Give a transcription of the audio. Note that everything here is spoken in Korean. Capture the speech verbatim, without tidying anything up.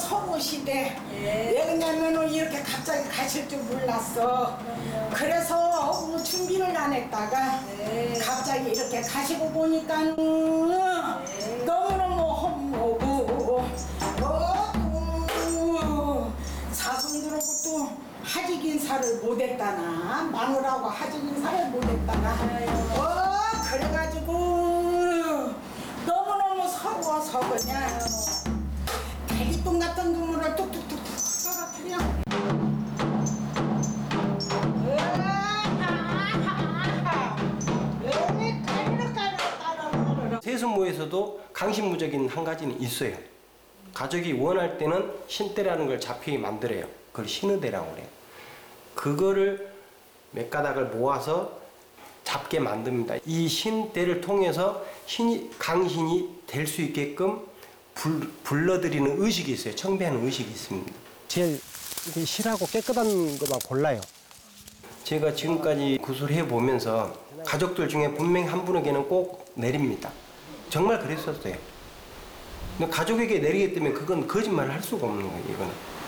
서구 시대. 왜 그러냐면은 이렇게 갑자기 가실 줄 몰랐어. 그래서 뭐 준비를 안 했다가 갑자기 이렇게 가시고 보니까 너무너무 험하고 어, 사슴들하고 또 하직 인사를 못했다나 마누라고 하직 인사를 못했다나 어 그래가지고 너무너무 서러워서 그냥 개기똥 같은 눈물을 뚝뚝뚝뚝 떨어뜨려. 세습모에서도 강신무적인 한 가지는 있어요. 가족이 원할 때는 신대라는 걸 잡히게 만들어요. 그걸 신의대라고 그래요. 그거를 몇 가닥을 모아서 잡게 만듭니다. 이 신대를 통해서 신이, 강신이 될 수 있게끔 불, 불러들이는 의식이 있어요. 청배하는 의식이 있습니다. 제일 실하고 깨끗한 것만 골라요. 제가 지금까지 구술해 보면서 가족들 중에 분명히 한 분에게는 꼭 내립니다. 정말 그랬었어요. 근데 가족에게 내리기 때문에 그건 거짓말을 할 수가 없는 거예요, 이거는.